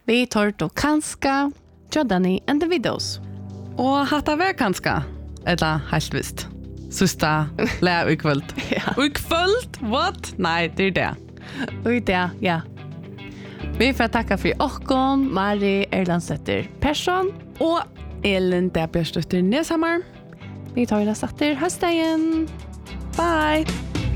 Vi tar då kanska Jordani and the Widows. Og hatta var kanska, eller helt visst. Sista lä i kväll. Ja. I kväll? What? Nej, det är det. Och det, ja. Vi får tacka för Åkon, Mari Erlandsetter Persson Og Elin Debjerstøtter Neshammer. Vi tar det satter höstdagen. Bye!